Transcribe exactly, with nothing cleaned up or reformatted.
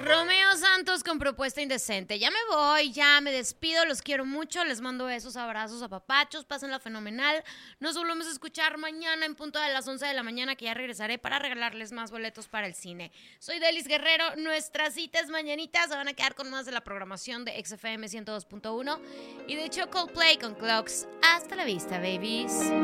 Romeo Santos con Propuesta Indecente. Ya me voy, ya me despido, los quiero mucho, les mando esos abrazos a papachos, pásenla fenomenal. Nos volvemos a escuchar mañana en punto de las once de la mañana, que ya regresaré para regalarles más boletos para el cine. Soy Delis Guerrero, nuestras citas mañanitas se van a quedar con más de la programación de X F M ciento dos punto uno y de hecho Coldplay con Clocks. Hasta la vista, babies.